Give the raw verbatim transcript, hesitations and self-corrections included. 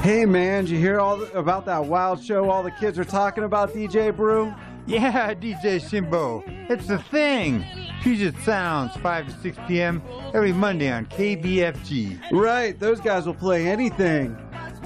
Hey man, did you hear all the, about that wild show all the kids are talking about, D J Brew? Yeah, D J Shimbo. It's the thing. Puget Sounds, five to six p m every Monday on K B F G. Right, those guys will play anything.